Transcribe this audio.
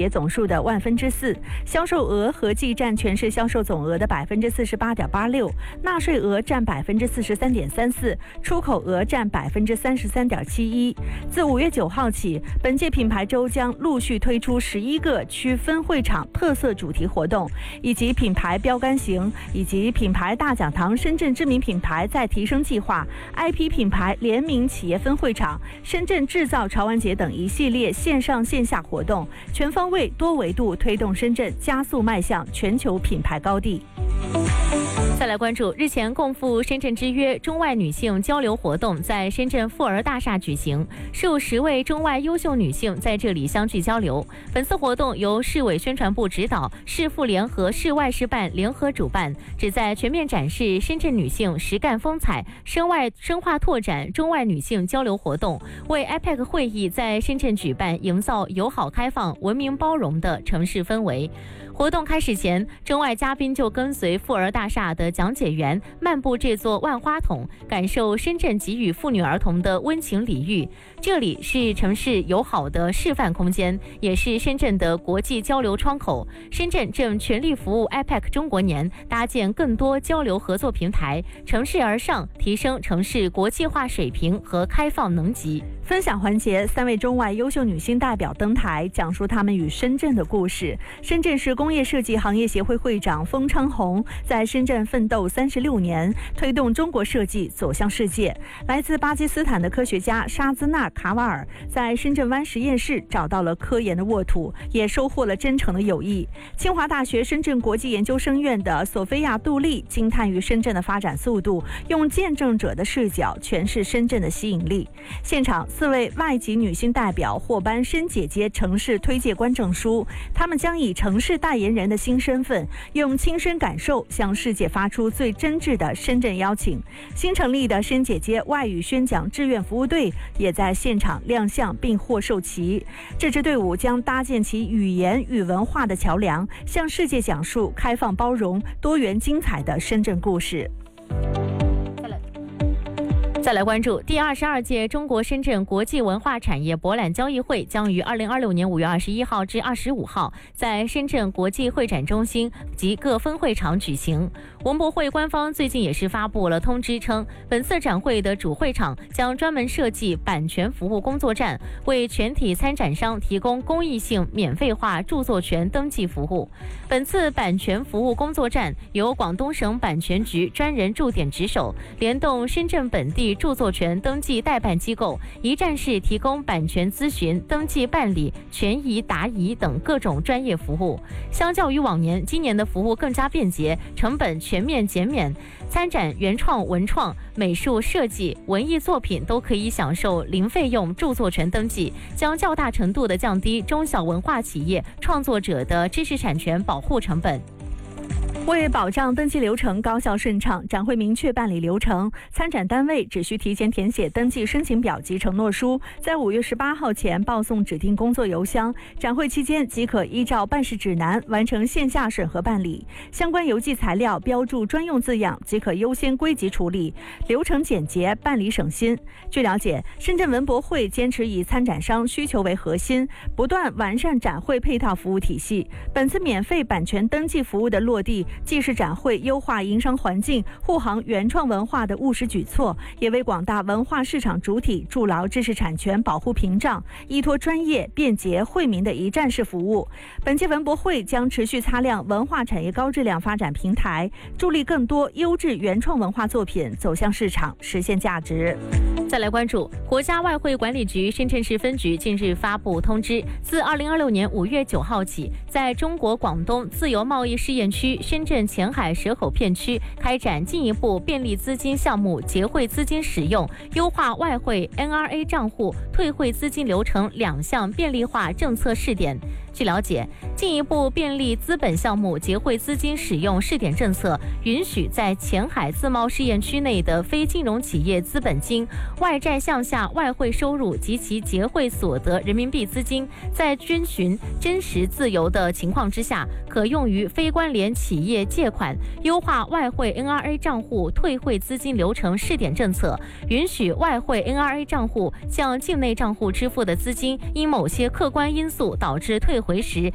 业总数的4%，销售额合计占全市销售总额的48.86%，纳税额占43.34%，出口额占33.71%。自5月9号起，本届品牌周将陆续推出11个区分会场特色主题活动，以及品牌标杆行，以及品牌大讲堂、深圳知名品牌再提升计划、IP 品牌联名企业分会场、深圳制造潮玩节等一系列线上线下活动，全方位多维度推动深圳加速迈向全球品牌高地。 再来关注日前共赴深圳之约中外女性交流活动在深圳富尔大厦举行，数10位中外优秀女性在这里相聚交流。本次活动由市委宣传部指导，市妇联和市外事办联合主办，旨在全面展示深圳女性实干风采，深化拓展中外女性交流活动，为 IPEC 会议在深圳举办营造友好开放、文明包容的城市氛围。活动开始前，中外嘉宾就跟随富尔大厦的讲解员漫步这座万花筒，感受深圳给予妇女儿童的温情礼遇。这里是城市友好的示范空间，也是深圳的国际交流窗口。深圳正全力服务 IPEC 中国年，搭建更多交流合作平台，乘势而上，提升城市国际化水平和开放能级。 分享环节，3位中外优秀女性代表登台，讲述她们与深圳的故事。深圳市工业设计行业协会会长封昌红在深圳奋斗36年，推动中国设计走向世界。来自巴基斯坦的科学家沙兹纳卡瓦尔在深圳湾实验室找到了科研的沃土，也收获了真诚的友谊。清华大学深圳国际研究生院的索菲亚·杜丽惊叹于深圳的发展速度，用见证者的视角诠释深圳的吸引力。现场4位外籍女性代表获颁深姐姐城市推介官证书，她们将以城市代言人的新身份，用亲身感受向世界发出最真挚的深圳邀请。新成立的深姐姐外语宣讲志愿服务队也在现场亮相并获授旗。这支队伍将搭建起语言与文化的桥梁，向世界讲述开放包容、多元精彩的深圳故事。 再来关注第22届中国深圳国际文化产业博览交易会将于2026年5月21号至25号在深圳国际会展中心及各分会场举行。文博会官方最近也是发布了通知称，本次展会的主会场将专门设计版权服务工作站，为全体参展商提供公益性免费化著作权登记服务。本次版权服务工作站由广东省版权局专人驻点值守，联动深圳本地著作权登记代办机构，一站式提供版权咨询、登记办理、权益答疑等各种专业服务。相较于往年，今年的服务更加便捷，成本全面减免。参展原创文创、美术设计、文艺作品都可以享受零费用著作权登记，将较大程度地降低中小文化企业创作者的知识产权保护成本。 为保障登记流程高效顺畅，展会明确办理流程，参展单位只需提前填写登记申请表及承诺书，在5月18号前报送指定工作邮箱，展会期间即可依照办事指南完成线下审核办理，相关邮寄材料标注专用字样即可优先归集处理，流程简洁，办理省心。据了解，深圳文博会坚持以参展商需求为核心，不断完善展会配套服务体系。本次免费版权登记服务的落地，既是展会优化营商环境、护航原创文化的务实举措，也为广大文化市场主体筑牢知识产权保护屏障，依托专业、便捷、惠民的一站式服务。本届文博会将持续擦亮文化产业高质量发展平台，助力更多优质原创文化作品走向市场，实现价值。 再来关注国家外汇管理局深圳市分局近日发布通知，自2026年5月9号起，在中国广东自由贸易试验区深圳前海蛇口片区开展进一步便利资金项目结汇资金使用、优化外汇 NRA 账户退汇资金流程2项便利化政策试点。据了解，进一步便利资本项目结汇资金使用试点政策允许在前海自贸试验区内的非金融企业资本金、外债项下外汇收入及其结汇所得人民币资金，在遵循真实自由的情况之下，可用于非关联企业借款。优化外汇 NRA 账户退汇资金流程试点政策允许外汇 NRA 账户向境内账户支付的资金因某些客观因素导致退回时，